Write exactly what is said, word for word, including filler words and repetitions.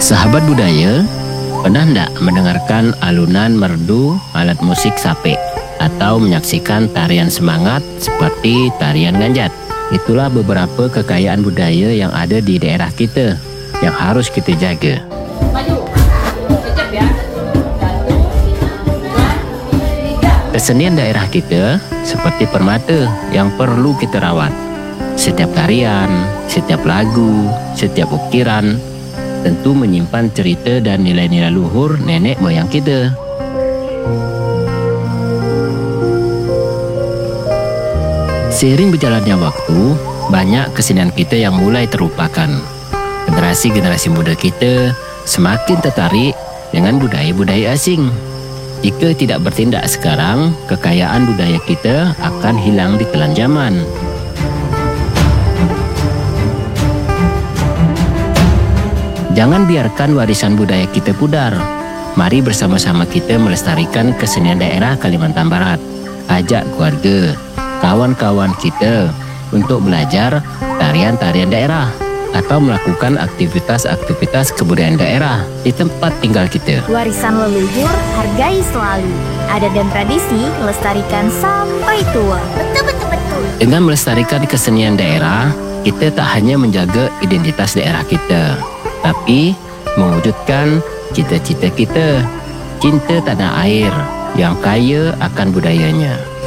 Sahabat budaya, pernah tidak mendengarkan alunan merdu alat musik sapek atau menyaksikan tarian semangat seperti tarian ganjat? Itulah beberapa kekayaan budaya yang ada di daerah kita yang harus kita jaga. Kesenian daerah kita seperti permata yang perlu kita rawat. Setiap tarian, setiap lagu, setiap ukiran tentu menyimpan cerita dan nilai-nilai luhur nenek moyang kita. Seiring berjalannya waktu, banyak kesenian kita yang mulai terlupakan. Generasi-generasi muda kita semakin tertarik dengan budaya-budaya asing. Jika tidak bertindak sekarang, kekayaan budaya kita akan hilang di telan zaman. Jangan biarkan warisan budaya kita pudar. Mari bersama-sama kita melestarikan kesenian daerah Kalimantan Barat. Ajak keluarga, kawan-kawan kita untuk belajar tarian-tarian daerah atau melakukan aktivitas-aktivitas kebudayaan daerah di tempat tinggal kita. Warisan leluhur hargai selalu. Adat dan tradisi lestarikan sampai tua. Betul-betul-betul. Dengan melestarikan kesenian daerah, kita tak hanya menjaga identitas daerah kita, tapi mewujudkan cita-cita kita, cinta tanah air yang kaya akan budayanya.